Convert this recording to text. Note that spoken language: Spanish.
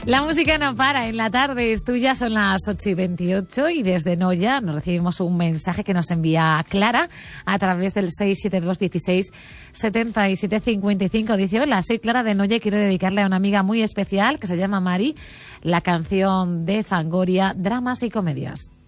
La música no para, en la tarde es tuya, son las 8:28 y desde Noya nos recibimos un mensaje que nos envía Clara a través del 672 16 77 55. Dice: hola, soy Clara de Noya y quiero dedicarle a una amiga muy especial que se llama Mari la canción de Fangoria, Dramas y Comedias.